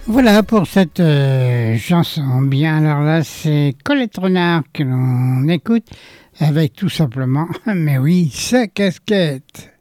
Voilà pour cette chanson. Bien, alors là, c'est Colette Renard que l'on écoute avec tout simplement, mais oui, sa casquette.